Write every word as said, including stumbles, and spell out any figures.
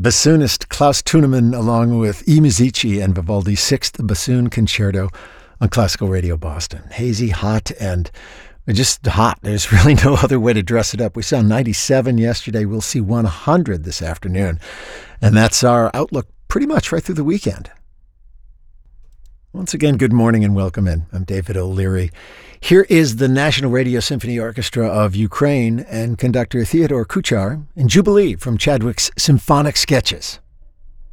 bassoonist Klaus Tunemann along with E. Musici and Vivaldi's Sixth Bassoon Concerto on Classical Radio Boston. Hazy, hot, and just hot. There's really no other way to dress it up. We saw ninety-seven yesterday. We'll see one hundred this afternoon. And that's our outlook pretty much right through the weekend. Once again, good morning and welcome in. I'm David O'Leary. Here is the National Radio Symphony Orchestra of Ukraine and conductor Theodore Kuchar in Jubilee from Chadwick's Symphonic Sketches.